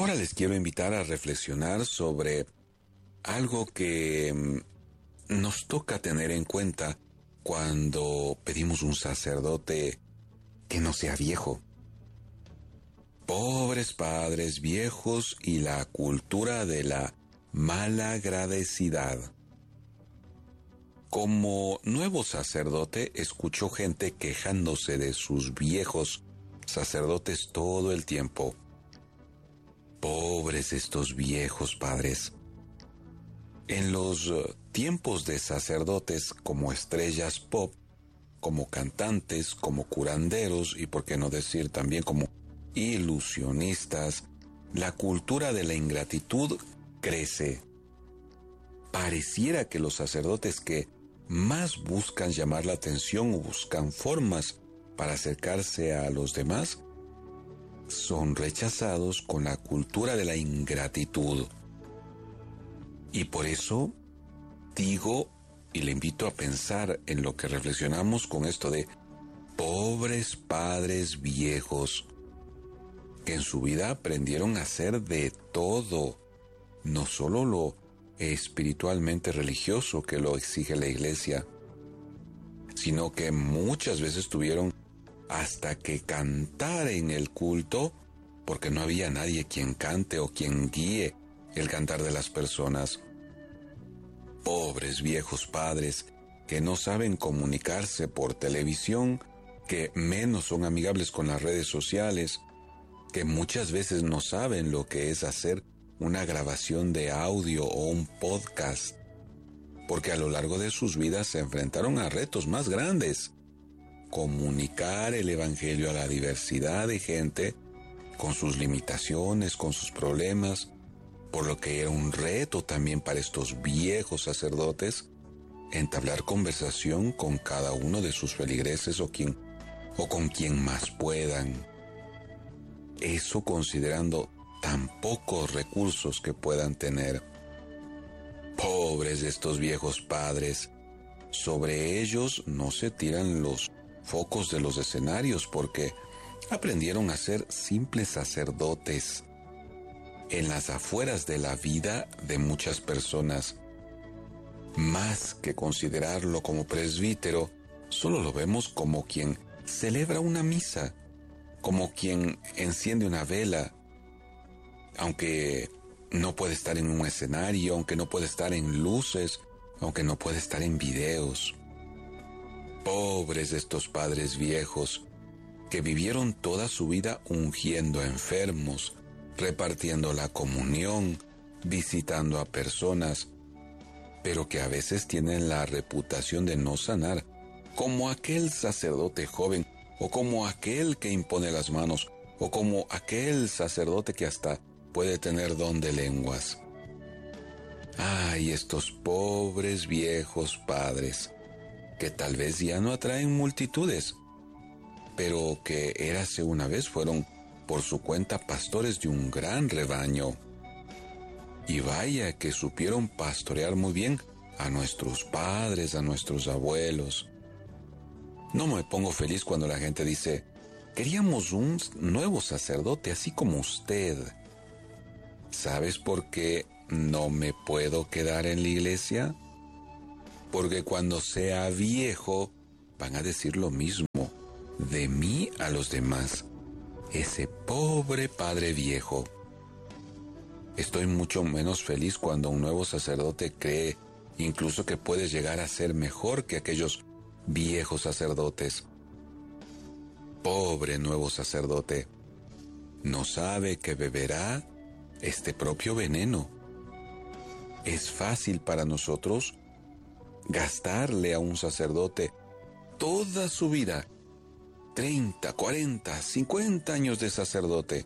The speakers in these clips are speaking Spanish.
Ahora les quiero invitar a reflexionar sobre algo que nos toca tener en cuenta cuando pedimos un sacerdote que no sea viejo. Pobres padres viejos y la cultura de la malagradecidad. Como nuevo sacerdote, escuchó gente quejándose de sus viejos sacerdotes todo el tiempo. Pobres estos viejos padres. En los tiempos de sacerdotes como estrellas pop, como cantantes, como curanderos y por qué no decir también como ilusionistas, la cultura de la ingratitud crece. Pareciera que los sacerdotes que más buscan llamar la atención o buscan formas para acercarse a los demás son rechazados con la cultura de la ingratitud. Y por eso digo y le invito a pensar en lo que reflexionamos con esto de pobres padres viejos que en su vida aprendieron a hacer de todo, no solo lo espiritualmente religioso que lo exige la iglesia, sino que muchas veces tuvieron hasta que cantar en el culto porque no había nadie quien cante o quien guíe el cantar de las personas. Pobres viejos padres que no saben comunicarse por televisión, que menos son amigables con las redes sociales, que muchas veces no saben lo que es hacer una grabación de audio o un podcast, porque a lo largo de sus vidas se enfrentaron a retos más grandes. Comunicar el evangelio a la diversidad de gente, con sus limitaciones, con sus problemas, por lo que era un reto también para estos viejos sacerdotes entablar conversación con cada uno de sus feligreses o con quien más puedan. Eso considerando tan pocos recursos que puedan tener. Pobres de estos viejos padres, sobre ellos no se tiran los focos de los escenarios porque aprendieron a ser simples sacerdotes en las afueras de la vida de muchas personas. Más que considerarlo como presbítero, solo lo vemos como quien celebra una misa, como quien enciende una vela, aunque no puede estar en un escenario, aunque no puede estar en luces, aunque no puede estar en videos. Pobres de estos padres viejos que vivieron toda su vida ungiendo a enfermos, repartiendo la comunión, visitando a personas, pero que a veces tienen la reputación de no sanar, como aquel sacerdote joven, o como aquel que impone las manos, o como aquel sacerdote que hasta puede tener don de lenguas. ¡Ay, estos pobres viejos padres, que tal vez ya no atraen multitudes, pero que érase una vez fueron por su cuenta pastores de un gran rebaño! Y vaya que supieron pastorear muy bien a nuestros padres, a nuestros abuelos. No me pongo feliz cuando la gente dice: queríamos un nuevo sacerdote así como usted. ¿Sabes por qué no me puedo quedar en la iglesia? Porque cuando sea viejo van a decir lo mismo de mí a los demás. Ese pobre padre viejo. Estoy mucho menos feliz cuando un nuevo sacerdote cree incluso que puede llegar a ser mejor que aquellos viejos sacerdotes. Pobre nuevo sacerdote. No sabe que beberá este propio veneno. Es fácil para nosotros gastarle a un sacerdote toda su vida, 30, 40, 50 años de sacerdote.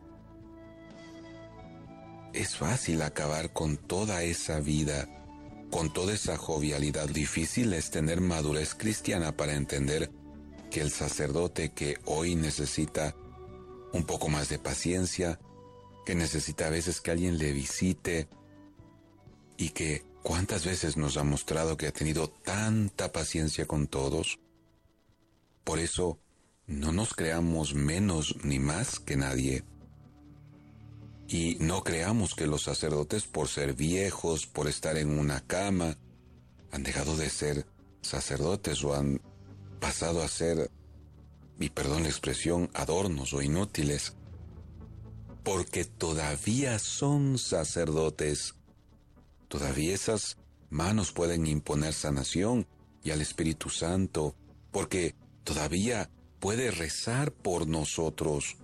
Es fácil acabar con toda esa vida, con toda esa jovialidad. Difícil es tener madurez cristiana para entender que el sacerdote que hoy necesita un poco más de paciencia, que necesita a veces que alguien le visite, y que cuántas veces nos ha mostrado que ha tenido tanta paciencia con todos. Por eso, no nos creamos menos ni más que nadie. Y no creamos que los sacerdotes, por ser viejos, por estar en una cama, han dejado de ser sacerdotes o han pasado a ser, y perdón la expresión, adornos o inútiles, porque todavía son sacerdotes. Todavía esas manos pueden imponer sanación y al Espíritu Santo, porque todavía puede rezar por nosotros.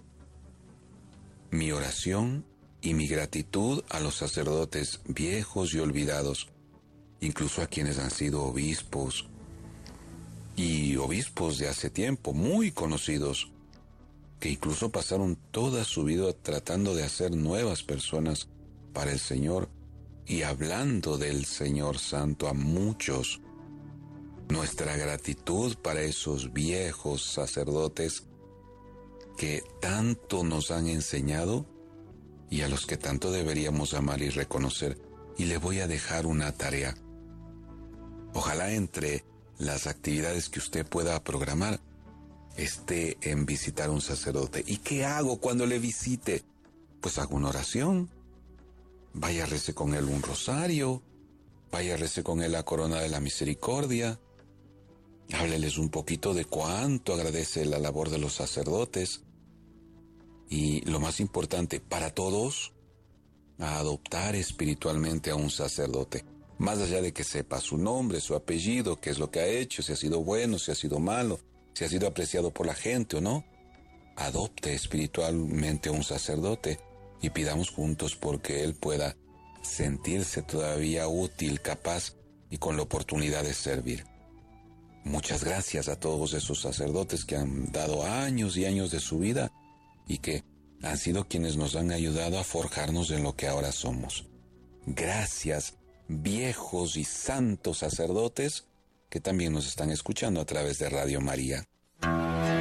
Mi oración y mi gratitud a los sacerdotes viejos y olvidados, incluso a quienes han sido obispos, y obispos de hace tiempo, muy conocidos, que incluso pasaron toda su vida tratando de hacer nuevas personas para el Señor y hablando del Señor Santo a muchos. Nuestra gratitud para esos viejos sacerdotes que tanto nos han enseñado y a los que tanto deberíamos amar y reconocer. Y le voy a dejar una tarea. Ojalá entre las actividades que usted pueda programar esté en visitar a un sacerdote. ¿Y qué hago cuando le visite? Pues hago una oración. Vaya, rece con él un rosario. Vaya, rece con él la corona de la misericordia. Hábleles un poquito de cuánto agradece la labor de los sacerdotes. Y lo más importante, para todos, a adoptar espiritualmente a un sacerdote. Más allá de que sepa su nombre, su apellido, qué es lo que ha hecho, si ha sido bueno, si ha sido malo, si ha sido apreciado por la gente o no. Adopte espiritualmente a un sacerdote y pidamos juntos porque él pueda sentirse todavía útil, capaz y con la oportunidad de servir. Muchas gracias a todos esos sacerdotes que han dado años y años de su vida y que han sido quienes nos han ayudado a forjarnos en lo que ahora somos. Gracias, viejos y santos sacerdotes que también nos están escuchando a través de Radio María.